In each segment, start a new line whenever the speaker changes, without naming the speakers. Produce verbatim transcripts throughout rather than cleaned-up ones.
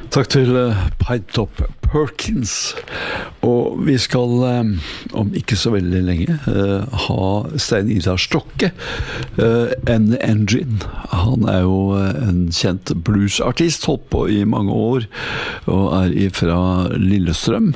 Takk til Pinetop Perkins, og vi skal om ikke så veldig lenge ha Stein Idar Stokke, N Engine. Han er jo en kjent bluesartist, holdt på i mange år, og er fra Lillestrøm.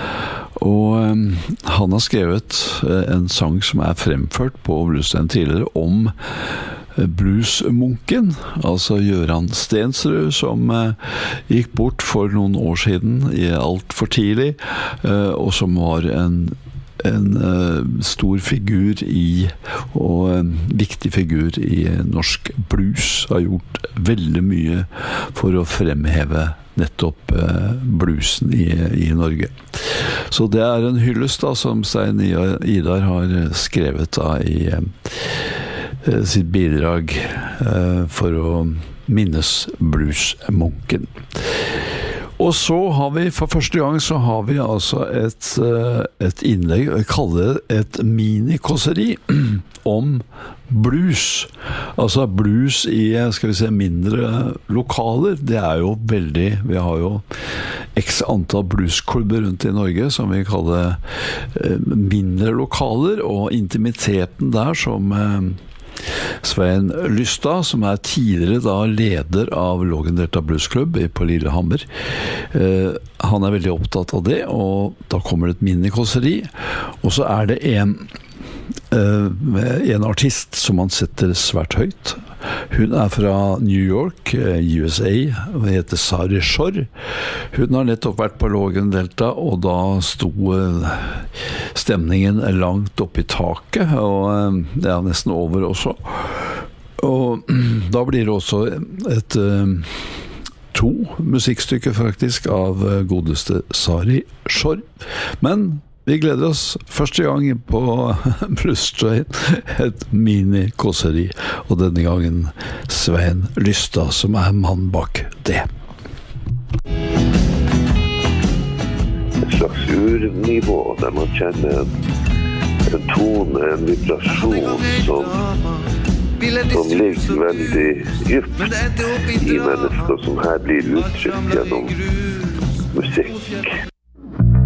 Og han har skrevet en sang som er fremført på Bluescenen tidligere om bluesmunken, altså Gøran Stensrud, som eh, gikk bort for noen år siden, i alt for tidlig, eh, og som var en, en eh, stor figur i, og en viktig figur i norsk blues, har gjort veldig mye for å fremheve nettopp eh, bluesen i, i Norge. Så det er en hyllest da, som Stein Idar har skrevet da, i eh, sitt bidrag uh, for å minnes bluesmunken. Og så har vi, for første gang så har vi altså et, uh, et innlegg, vi kaller det et mini-kåseri om blues. Altså blues i, skal vi se, mindre lokaler. Det er jo veldig, vi har jo x antall bluesklubber rundt i Norge som vi kaller uh, mindre lokaler, og intimiteten der som uh, Svein Lystad, som er tidligere da leder av Lågendelta Bluesklubb på Lillehammer. Eh, han er veldig opptatt av det, og da kommer det et minikåseri, og så er det en, eh, en artist som han setter svært høyt. Hun er fra New York, U S A, og heter Sari Shore. Hun har nettopp vært på Lågendelta, og da sto stemningen langt opp i taket, og det er nesten over også. Og da blir det også et to musikkstykker faktisk av godeste Sari Shore. Men vi gleder oss første gang på Blues Train, et mini-kåseri, og denne gangen Svein Lystad, som er mann bak det.
Et slags urnivå, der man kjenner en tone, en vibrasjon som, som ligger veldig dypt i mennesker, som her blir uttrykt gjennom musikk.